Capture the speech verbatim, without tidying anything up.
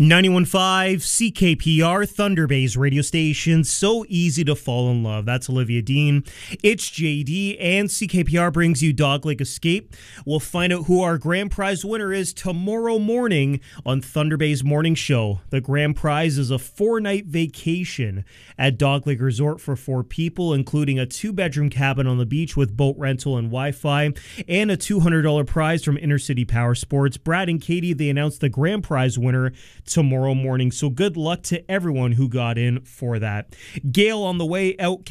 ninety-one point five C K P R, Thunder Bay's radio station. So easy to fall in love. That's Olivia Dean. It's J D, and C K P R brings you Dogleg Escape. We'll find out who our grand prize winner is tomorrow morning on Thunder Bay's morning show. The grand prize is a four-night vacation at Dogleg Resort for four people, including a two-bedroom cabin on the beach with boat rental and Wi-Fi, and a two hundred dollars prize from Intercity Power Sports. Brad and Katie, they announced the grand prize winner tomorrow morning, so good luck to everyone who got in for that. Gail on the way out